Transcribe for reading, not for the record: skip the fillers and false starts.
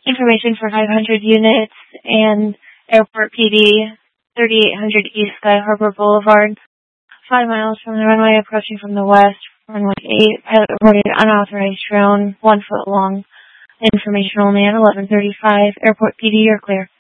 Information for 500 units and Airport PD, 3800 East Sky Harbor Boulevard, 5 miles from the runway, approaching from the west, runway 8, pilot reported unauthorized drone, 1 foot long. Information only at 11:35. Airport PD, you're clear.